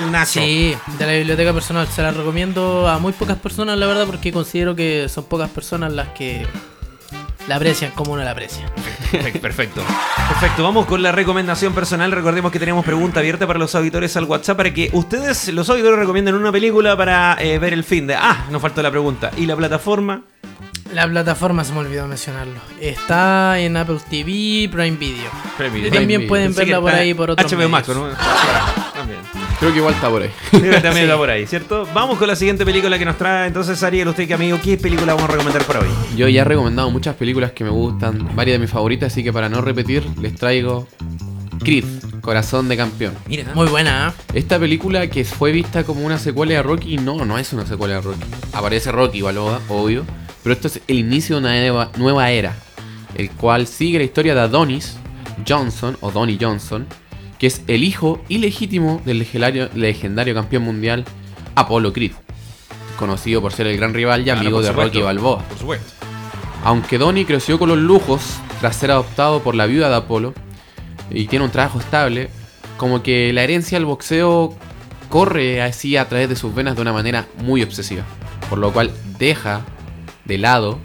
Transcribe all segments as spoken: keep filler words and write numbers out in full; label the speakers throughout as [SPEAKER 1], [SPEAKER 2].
[SPEAKER 1] Nacho.
[SPEAKER 2] Sí, de la biblioteca personal. Se la recomiendo a muy pocas personas, la verdad, porque considero que son pocas personas las que la aprecian como uno la aprecia.
[SPEAKER 1] Perfecto, perfecto. Perfecto, vamos con la recomendación personal. Recordemos que tenemos pregunta abierta para los auditores al WhatsApp para que ustedes, los auditores, recomienden una película para eh, ver el fin de... Ah, nos faltó la pregunta. ¿Y la plataforma?
[SPEAKER 2] La plataforma se me olvidó mencionarlo. Está en Apple T V, Prime Video.
[SPEAKER 1] Prime Video.
[SPEAKER 2] Y también pueden
[SPEAKER 1] Pensé que
[SPEAKER 2] verla por
[SPEAKER 1] está
[SPEAKER 2] ahí por otros
[SPEAKER 1] H B O Max,
[SPEAKER 2] medios.
[SPEAKER 1] ¿no? También.
[SPEAKER 3] Creo que igual está por ahí.
[SPEAKER 1] También
[SPEAKER 2] Sí.
[SPEAKER 1] está por ahí, ¿cierto? Vamos con la siguiente película que nos trae. Entonces, Ariel, usted que amigo, ¿qué película vamos a recomendar para hoy?
[SPEAKER 3] Yo ya he recomendado muchas películas que me gustan, varias de mis favoritas, así que para no repetir, les traigo Creed, Corazón de Campeón.
[SPEAKER 1] Mira,
[SPEAKER 2] Muy buena, ¿eh?
[SPEAKER 3] Esta película que fue vista como una secuela de Rocky, no, no es una secuela de Rocky. Aparece Rocky Balboa, obvio, pero esto es el inicio de una nueva, nueva era, el cual sigue la historia de Adonis Johnson, o Donnie Johnson, que es el hijo ilegítimo del legendario, legendario campeón mundial Apollo Creed, conocido por ser el gran rival y
[SPEAKER 1] Claro,
[SPEAKER 3] amigo
[SPEAKER 1] por
[SPEAKER 3] de
[SPEAKER 1] supuesto,
[SPEAKER 3] Rocky Balboa.
[SPEAKER 1] Por supuesto.
[SPEAKER 3] Aunque Donnie creció con los lujos tras ser adoptado por la viuda de Apolo y tiene un trabajo estable, como que la herencia del boxeo corre así a través de sus venas de una manera muy obsesiva, por lo cual deja de lado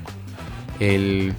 [SPEAKER 3] el,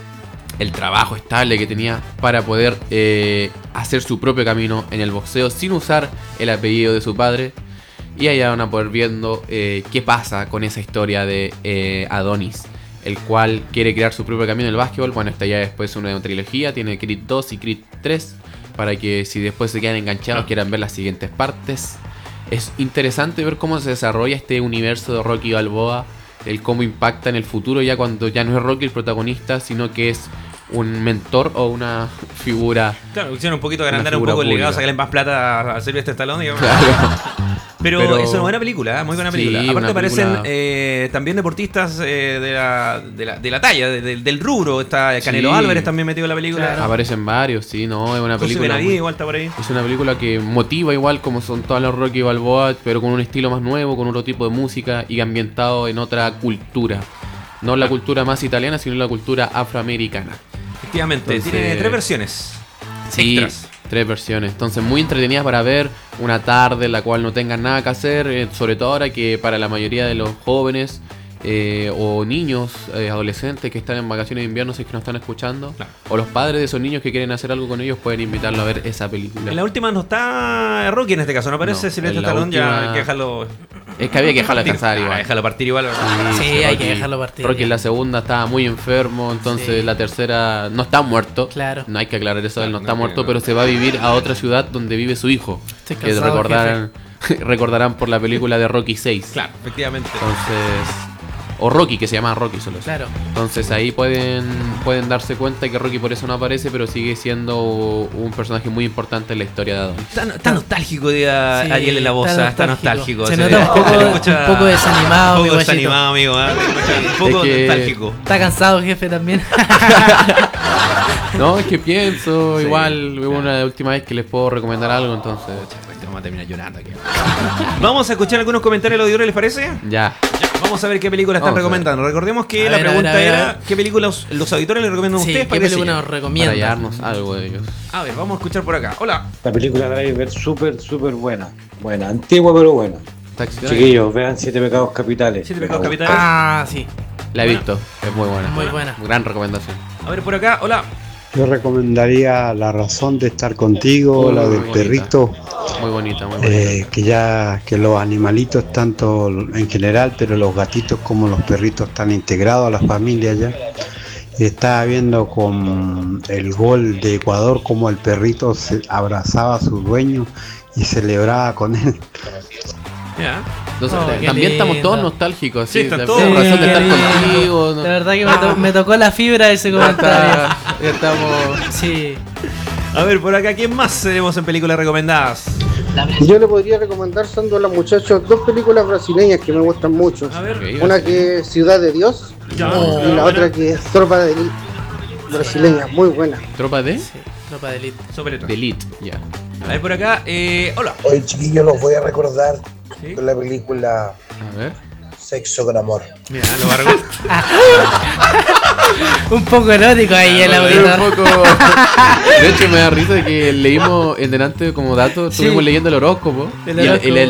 [SPEAKER 3] el trabajo estable que tenía para poder eh, hacer su propio camino en el boxeo sin usar el apellido de su padre. Y allá van a poder viendo eh, qué pasa con esa historia de eh, Adonis, el cual quiere crear su propio camino en el básquetbol. Bueno, esta ya después una trilogía, tiene Creed dos y Creed tres, para que si después se quedan enganchados quieran ver las siguientes partes. Es interesante ver cómo se desarrolla este universo de Rocky Balboa, el cómo impacta en el futuro ya cuando ya no es Rocky el protagonista, sino que es un mentor o una figura.
[SPEAKER 1] Claro, quisieron un poquito agrandar un
[SPEAKER 3] figura
[SPEAKER 1] poco el legado,
[SPEAKER 3] pública.
[SPEAKER 1] sacarle más plata a Sylvester Stallone, digamos.
[SPEAKER 3] Claro.
[SPEAKER 1] Pero,
[SPEAKER 3] Pero-
[SPEAKER 1] es una buena película, ¿eh? Muy buena
[SPEAKER 3] Sí,
[SPEAKER 1] película. Aparte
[SPEAKER 3] una
[SPEAKER 1] aparecen
[SPEAKER 3] película-
[SPEAKER 1] eh, también deportistas eh, de, la, de, la, de la talla, de- de- del rubro. Está Canelo
[SPEAKER 3] Sí.
[SPEAKER 1] Álvarez también metido en la película.
[SPEAKER 2] Claro.
[SPEAKER 3] Aparecen varios, sí, no, es una
[SPEAKER 1] José
[SPEAKER 3] película
[SPEAKER 1] Benaví
[SPEAKER 3] muy-
[SPEAKER 1] igual está por ahí.
[SPEAKER 3] es una película que motiva igual como son todas las Rocky Balboa, pero con un estilo más nuevo, con otro tipo de música y ambientado en otra cultura. No la cultura más italiana, sino la cultura afroamericana.
[SPEAKER 1] Efectivamente,
[SPEAKER 3] Entonces-
[SPEAKER 1] tiene tres versiones.
[SPEAKER 3] Sí,
[SPEAKER 1] Extras.
[SPEAKER 3] tres versiones. Entonces muy entretenidas para ver una tarde en la cual no tengan nada que hacer, eh, sobre todo ahora que para la mayoría de los jóvenes eh, o niños, eh, adolescentes que están en vacaciones de invierno, si es que no están escuchando,
[SPEAKER 1] Claro.
[SPEAKER 3] o los padres de esos niños que quieren hacer algo con ellos, pueden invitarlo a ver esa película.
[SPEAKER 1] En la última no está Rocky en este caso, no aparece
[SPEAKER 3] No,
[SPEAKER 1] Sylvester
[SPEAKER 3] en la
[SPEAKER 1] Stallone, ya
[SPEAKER 3] última-
[SPEAKER 1] hay que dejarlo.
[SPEAKER 3] Es que había que dejarlo descansar
[SPEAKER 1] Ah,
[SPEAKER 3] igual.
[SPEAKER 1] déjalo partir igual.
[SPEAKER 2] Sí, hay que dejarlo partir.
[SPEAKER 3] Rocky en la segunda estaba muy enfermo, entonces
[SPEAKER 2] Sí.
[SPEAKER 3] la tercera no está muerto.
[SPEAKER 2] Claro.
[SPEAKER 3] No hay que aclarar eso, él no
[SPEAKER 1] Claro,
[SPEAKER 3] está
[SPEAKER 1] no,
[SPEAKER 3] muerto,
[SPEAKER 1] no.
[SPEAKER 3] pero se va a vivir a otra ciudad donde vive su hijo.
[SPEAKER 2] Estoy
[SPEAKER 3] Que
[SPEAKER 2] cansado,
[SPEAKER 3] recordarán, recordarán por la película de Rocky seis.
[SPEAKER 1] Claro, efectivamente.
[SPEAKER 3] Entonces, o Rocky, que se llama Rocky solo.
[SPEAKER 2] Claro.
[SPEAKER 3] Entonces ahí pueden, pueden darse cuenta que Rocky por eso no aparece, pero sigue siendo un personaje muy importante en la historia de Adonis.
[SPEAKER 1] Está, está nostálgico, diga
[SPEAKER 2] Sí,
[SPEAKER 1] Ariel en la voz,
[SPEAKER 2] está
[SPEAKER 1] está nostálgico.
[SPEAKER 2] Se
[SPEAKER 1] sí.
[SPEAKER 2] nota un poco,
[SPEAKER 1] Se escucha
[SPEAKER 2] un poco desanimado,
[SPEAKER 1] Un
[SPEAKER 2] mi
[SPEAKER 1] poco
[SPEAKER 2] guachito.
[SPEAKER 1] desanimado, amigo. ¿eh? Un poco
[SPEAKER 3] Es que-
[SPEAKER 1] nostálgico.
[SPEAKER 2] Está cansado, jefe, también.
[SPEAKER 3] No, es que pienso,
[SPEAKER 1] Sí,
[SPEAKER 3] igual, hubo una última vez que les puedo recomendar algo, entonces
[SPEAKER 1] Vamos a terminar llorando aquí. Vamos a escuchar algunos comentarios de los auditores, ¿les parece?
[SPEAKER 3] ya.
[SPEAKER 1] Ya, vamos a ver qué película están
[SPEAKER 3] Vamos a ver.
[SPEAKER 1] recomendando. Recordemos que
[SPEAKER 2] A
[SPEAKER 1] la
[SPEAKER 2] ver, a
[SPEAKER 1] pregunta
[SPEAKER 2] ver, a ver,
[SPEAKER 1] era
[SPEAKER 2] a ver.
[SPEAKER 1] ¿qué películas los auditores le recomiendan a
[SPEAKER 2] Sí,
[SPEAKER 1] ustedes
[SPEAKER 2] ¿qué
[SPEAKER 1] para que
[SPEAKER 2] película nos
[SPEAKER 1] sigan?
[SPEAKER 3] Para
[SPEAKER 2] recomienda?
[SPEAKER 3] hallarnos algo de ellos.
[SPEAKER 1] A ver, vamos a escuchar por acá. Hola.
[SPEAKER 4] La película Driver súper, súper buena. Buena, antigua pero buena.
[SPEAKER 3] Taxi Driver.
[SPEAKER 4] Chiquillos, vean Siete Pecados Capitales.
[SPEAKER 1] Siete
[SPEAKER 4] Me
[SPEAKER 1] pecados
[SPEAKER 4] gusta.
[SPEAKER 1] capitales.
[SPEAKER 2] Ah, sí.
[SPEAKER 3] La he visto, es muy buena.
[SPEAKER 2] Muy buena.
[SPEAKER 3] Gran recomendación.
[SPEAKER 1] A ver, por acá. Hola.
[SPEAKER 5] Yo recomendaría La razón de estar contigo,
[SPEAKER 3] Muy
[SPEAKER 5] la del
[SPEAKER 3] bonita.
[SPEAKER 5] perrito,
[SPEAKER 3] Muy bonita, muy bonita.
[SPEAKER 5] eh, que ya que los animalitos tanto en general, pero los gatitos como los perritos están integrados a la familia ya. Y estaba viendo con el gol de Ecuador como el perrito se abrazaba a su dueño y celebraba con él.
[SPEAKER 1] Ya.
[SPEAKER 3] Entonces,
[SPEAKER 2] Oh,
[SPEAKER 3] eh,
[SPEAKER 2] qué
[SPEAKER 3] también estamos
[SPEAKER 2] lindo.
[SPEAKER 3] todos nostálgicos.
[SPEAKER 1] Sí,
[SPEAKER 3] Sí,
[SPEAKER 1] están
[SPEAKER 3] la-
[SPEAKER 1] todos.
[SPEAKER 3] la
[SPEAKER 1] Sí,
[SPEAKER 3] razón de estar
[SPEAKER 2] qué lindo.
[SPEAKER 3] contigo. ¿no?
[SPEAKER 2] La verdad que me, to- me tocó la fibra ese
[SPEAKER 3] Ya
[SPEAKER 2] comentario.
[SPEAKER 3] está, ya estamos.
[SPEAKER 2] Sí.
[SPEAKER 1] A ver, por acá, ¿quién más tenemos en películas recomendadas?
[SPEAKER 6] Yo le podría recomendar, Sando, a los muchachos dos películas brasileñas que me gustan mucho.
[SPEAKER 1] A ver.
[SPEAKER 3] Ok,
[SPEAKER 6] Una que es Ciudad de Dios
[SPEAKER 1] Ya.
[SPEAKER 6] y la otra que es Tropa de Elite brasileña, muy buena.
[SPEAKER 3] Tropa de,
[SPEAKER 2] Sí, tropa de elite.
[SPEAKER 1] Sobre todo.
[SPEAKER 3] de Elite, ya.
[SPEAKER 1] A ver, por acá. Eh, hola.
[SPEAKER 7] Hoy, chiquillos, los voy a recordar
[SPEAKER 1] Sí.
[SPEAKER 7] con la película
[SPEAKER 3] A ver.
[SPEAKER 7] Sexo con Amor.
[SPEAKER 1] Mira, lo bargo.
[SPEAKER 2] Un poco erótico ahí el
[SPEAKER 3] Un
[SPEAKER 2] auditor.
[SPEAKER 3] poco. De hecho, me da risa de que leímos en delante como dato, estuvimos
[SPEAKER 2] Sí.
[SPEAKER 3] leyendo el horóscopo.
[SPEAKER 2] El
[SPEAKER 3] y el-
[SPEAKER 2] horóscopo.
[SPEAKER 3] el-